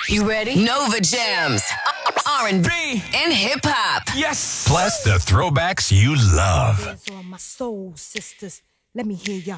You ready? Nova Jams, R&B, and hip hop. Yes. Plus the throwbacks you love. Hands on my soul, sisters. Let me hear y'all